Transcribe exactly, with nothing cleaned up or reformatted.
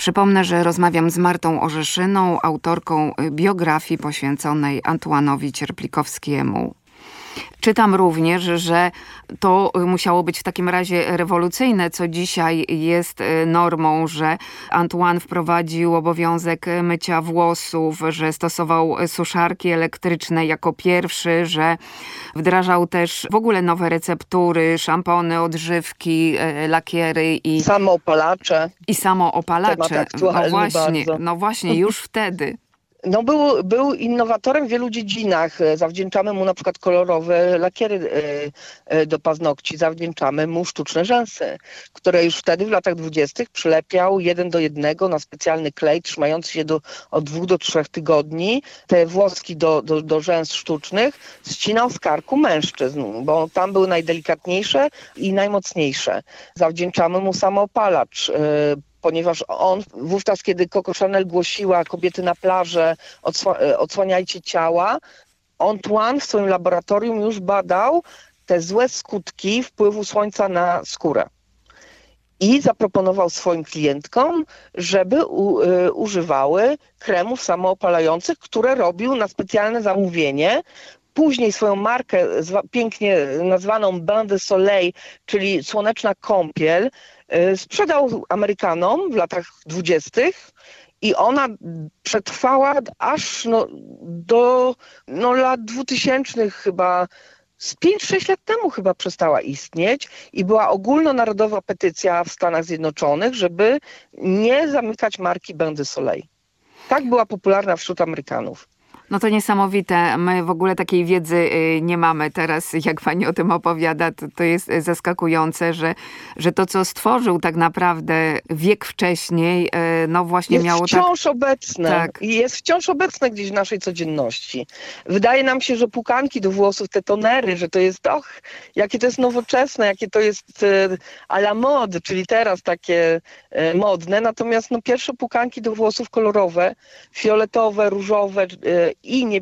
Przypomnę, że rozmawiam z Martą Orzeszyną, autorką biografii poświęconej Antuanowi Cierplikowskiemu. Czytam również, że to musiało być w takim razie rewolucyjne, co dzisiaj jest normą, że Antoine wprowadził obowiązek mycia włosów, że stosował suszarki elektryczne jako pierwszy, że wdrażał też w ogóle nowe receptury, szampony, odżywki, lakiery i samoopalacze. I samoopalacze. Temat aktualny no właśnie, bardzo. no właśnie, już wtedy. No był, był innowatorem w wielu dziedzinach. Zawdzięczamy mu na przykład kolorowe lakiery do paznokci, zawdzięczamy mu sztuczne rzęsy, które już wtedy w latach dwudziestych przylepiał jeden do jednego na specjalny klej trzymający się do, od dwóch do trzech tygodni. Te włoski do, do, do rzęs sztucznych ścinał z karku mężczyzn, bo tam były najdelikatniejsze i najmocniejsze. Zawdzięczamy mu samoopalacz, ponieważ on wówczas, kiedy Coco Chanel głosiła kobiety na plaży, odsła- odsłaniajcie ciała, Antoine w swoim laboratorium już badał te złe skutki wpływu słońca na skórę. I zaproponował swoim klientkom, żeby u, y, używały kremów samoopalających, które robił na specjalne zamówienie. Później swoją markę zwa- pięknie nazwaną Bain de Soleil, czyli słoneczna kąpiel, sprzedał Amerykanom w latach dwudziestych i ona przetrwała aż no, do no, lat dwutysięcznych chyba, z pięć sześć lat temu chyba przestała istnieć i była ogólnonarodowa petycja w Stanach Zjednoczonych, żeby nie zamykać marki Bain de Soleil. Tak była popularna wśród Amerykanów. No to niesamowite. My w ogóle takiej wiedzy nie mamy teraz, jak pani o tym opowiada. To, to jest zaskakujące, że, że to, co stworzył tak naprawdę wiek wcześniej, no właśnie jest miało wciąż tak... obecne. Tak. I jest wciąż obecne gdzieś w naszej codzienności. Wydaje nam się, że płukanki do włosów, te tonery, że to jest, och, jakie to jest nowoczesne, jakie to jest e, à la mode, czyli teraz takie e, modne. Natomiast no, pierwsze płukanki do włosów kolorowe, fioletowe, różowe e, i niebieskie,